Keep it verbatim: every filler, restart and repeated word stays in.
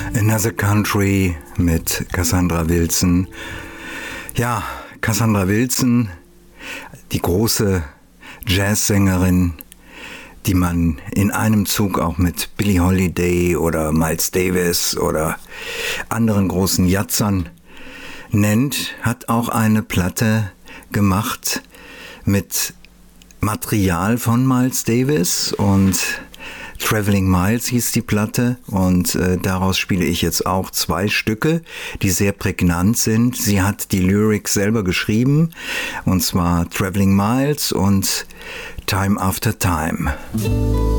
Another Country mit Cassandra Wilson. Ja, Cassandra Wilson, die große Jazzsängerin, die man in einem Zug auch mit Billie Holiday oder Miles Davis oder anderen großen Jazzern nennt, hat auch eine Platte gemacht mit Material von Miles Davis und Traveling Miles hieß die Platte und äh, daraus spiele ich jetzt auch zwei Stücke, die sehr prägnant sind. Sie hat die Lyrics selber geschrieben, und zwar Traveling Miles und Time After Time.